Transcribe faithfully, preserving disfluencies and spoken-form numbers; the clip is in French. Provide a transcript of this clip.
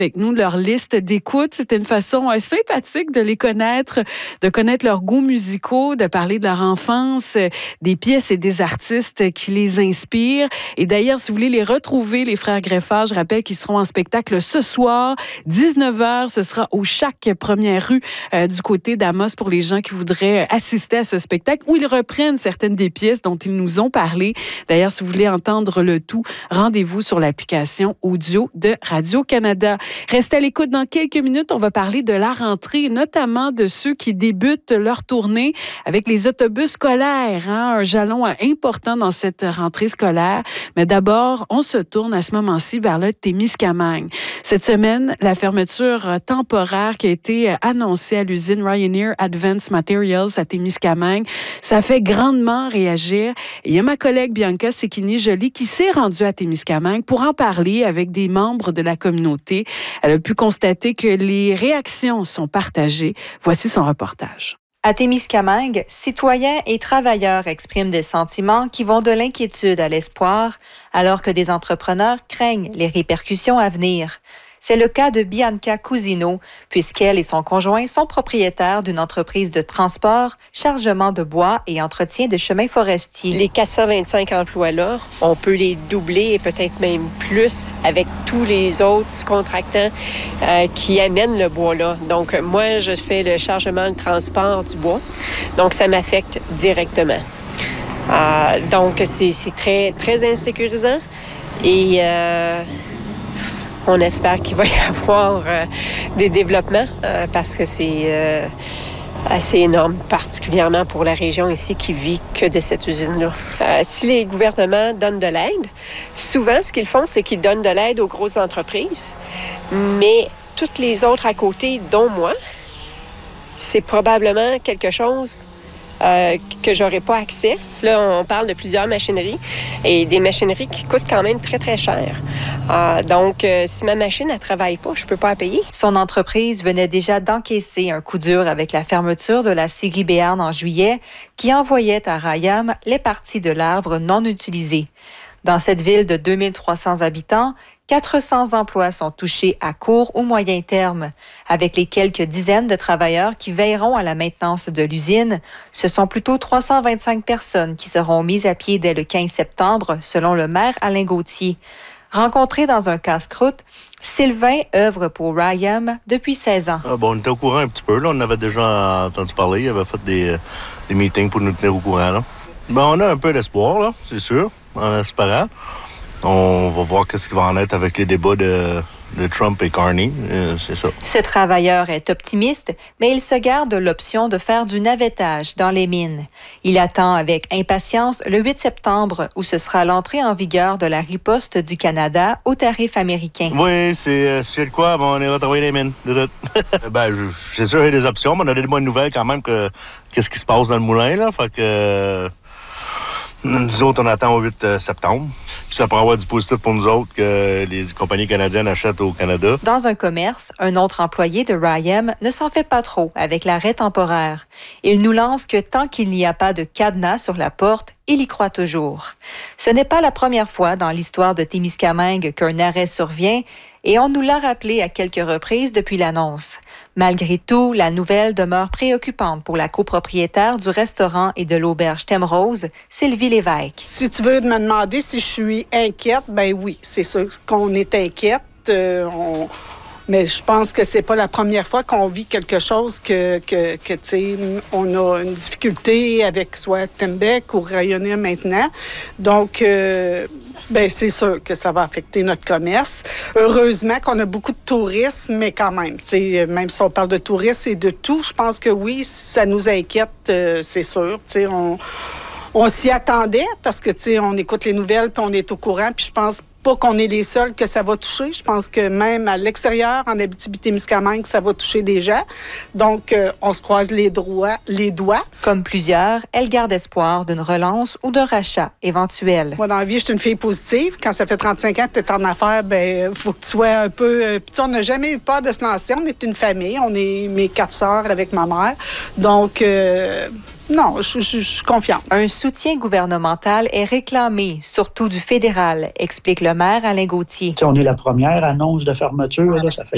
avec nous leur liste d'écoute. C'était une façon euh, sympathique de les connaître, de connaître leurs goûts musicaux, de parler de leur enfance, euh, des pièces et des artistes qui les inspirent. Et d'ailleurs, si vous voulez les retrouver, les frères Greffard, je rappelle qu'ils seront en spectacle ce soir, dix-neuf heures. Ce sera au Chac Première Rue euh, du côté d'Amos pour les gens qui voudraient assister à ce spectacle où ils reprennent certaines des pièces dont ils nous ont parlé. D'ailleurs, si vous voulez entendre le tout, rendez-vous sur l'application audio de Radio-Canada. Restez à l'écoute dans quelques minutes. On va parler de la rentrée, notamment de ceux qui débutent leur tournée avec les autobus scolaires. Hein? Un jalon important dans cette rentrée scolaire. Mais d'abord, on se tourne à ce moment-ci vers le Témiscamingue. Cette semaine, la fermeture temporaire qui a été annoncée à l'usine Ryanair Advanced Materials à Témiscamingue, ça fait grandement réagir. Et il y a ma collègue Bianca Sekini-Joly qui s'est rendue à Témiscamingue pour en parler avec des membres de la communauté. Elle a pu constater que les réactions sont partagées. Voici son reportage. À Témiscamingue, citoyens et travailleurs expriment des sentiments qui vont de l'inquiétude à l'espoir, alors que des entrepreneurs craignent les répercussions à venir. C'est le cas de Bianca Cousino, puisqu'elle et son conjoint sont propriétaires d'une entreprise de transport, chargement de bois et entretien de chemins forestiers. Les quatre cent vingt-cinq emplois-là, on peut les doubler et peut-être même plus avec tous les autres contractants euh, qui amènent le bois-là. Donc, moi, je fais le chargement, le transport du bois. Donc, ça m'affecte directement. Euh, donc, c'est, c'est très, très insécurisant et... Euh, On espère qu'il va y avoir euh, des développements euh, parce que c'est euh, assez énorme, particulièrement pour la région ici qui vit que de cette usine-là. Euh, si les gouvernements donnent de l'aide, souvent ce qu'ils font, c'est qu'ils donnent de l'aide aux grosses entreprises, mais toutes les autres à côté, dont moi, c'est probablement quelque chose Euh, que j'aurais pas accès. Là, on parle de plusieurs machineries et des machineries qui coûtent quand même très, très cher. Euh, donc, euh, si ma machine ne travaille pas, je peux pas la payer. Son entreprise venait déjà d'encaisser un coup dur avec la fermeture de la scierie Béarn en juillet qui envoyait à Rayam les parties de l'arbre non utilisées. Dans cette ville de deux mille trois cents habitants, quatre cents emplois sont touchés à court ou moyen terme. Avec les quelques dizaines de travailleurs qui veilleront à la maintenance de l'usine, ce sont plutôt trois cent vingt-cinq personnes qui seront mises à pied dès le quinze septembre, selon le maire Alain Gauthier. Rencontré dans un casse-croûte, Sylvain œuvre pour Ryam depuis seize ans. Ah bon, on était au courant un petit peu. Là. On avait déjà entendu parler. Il avait fait des, des meetings pour nous tenir au courant. Là. Ben, on a un peu d'espoir, là, c'est sûr, en espérant. On va voir qu'est-ce qui va en être avec les débats de, de Trump et Carney. Euh, c'est ça. Ce travailleur est optimiste, mais il se garde l'option de faire du navettage dans les mines. Il attend avec impatience le huit septembre, où ce sera l'entrée en vigueur de la riposte du Canada aux tarifs américains. Oui, c'est, c'est de quoi? Bon, on ira travailler les mines. ben, je, c'est sûr, il y a des options, mais on a des bonnes nouvelles quand même que qu'est-ce qui se passe dans le moulin, là. Fait que... Nous autres, on attend au huit septembre. Puis ça pourrait avoir du positif pour nous autres que les compagnies canadiennes achètent au Canada. Dans un commerce, un autre employé de Ryam ne s'en fait pas trop avec l'arrêt temporaire. Il nous lance que tant qu'il n'y a pas de cadenas sur la porte, il y croit toujours. Ce n'est pas la première fois dans l'histoire de Témiscamingue qu'un arrêt survient, et on nous l'a rappelé à quelques reprises depuis l'annonce. Malgré tout, la nouvelle demeure préoccupante pour la copropriétaire du restaurant et de l'auberge Thème Rose, Sylvie Lévesque. Si tu veux me demander si je suis inquiète, ben oui, c'est sûr qu'on est inquiète. Euh, on... Mais je pense que c'est pas la première fois qu'on vit quelque chose que, que, que tu sais, on a une difficulté avec soit Tembec ou Ryanair maintenant. Donc, euh, ben c'est sûr que ça va affecter notre commerce. Heureusement qu'on a beaucoup de tourisme, mais quand même, tu sais, même si on parle de tourisme et de tout, je pense que oui, ça nous inquiète, euh, c'est sûr. Tu sais, on, on s'y attendait parce que, tu sais, on écoute les nouvelles puis on est au courant, puis je pense pas qu'on est les seuls que ça va toucher. Je pense que même à l'extérieur, en Abitibi-Témiscamingue, ça va toucher des gens. Donc, euh, on se croise les, droits, les doigts. Comme plusieurs, elle garde espoir d'une relance ou d'un rachat éventuel. Moi, dans la vie, je suis une fille positive. Quand ça fait trente-cinq ans que tu es en affaires, ben faut que tu sois un peu... Euh, Puis on n'a jamais eu peur de se lancer. On est une famille. On est mes quatre sœurs avec ma mère. Donc... Euh, Non, je, je, je suis confiante. Un soutien gouvernemental est réclamé, surtout du fédéral, explique le maire Alain Gauthier. T'sais, on est la première annonce de fermeture, là, ça fait